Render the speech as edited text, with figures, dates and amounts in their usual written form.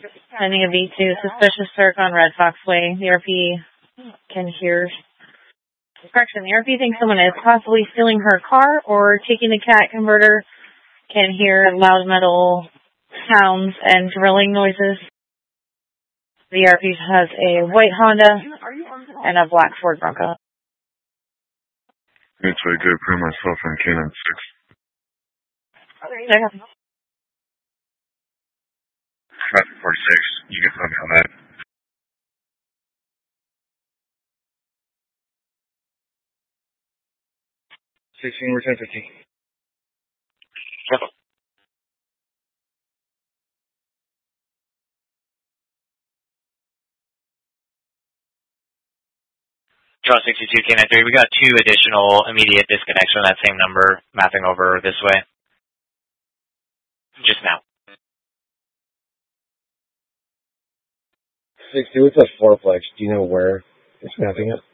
Pending a V2, suspicious circ on Red Fox Way. The RP can hear. Correction, the RP thinks someone is possibly stealing her car or taking the cat converter. Can hear loud metal sounds and drilling noises. The RP has a white Honda and a black Ford Bronco. It's I did put myself in Cannon 6. Okay. Traffic 46, you can put me on that. 16, return 15. Draw 62, Cannon 3. We got 2 additional immediate disconnects from that same number mapping over this way. Just now. 60, what's that fourplex? Do you know where it's mapping it?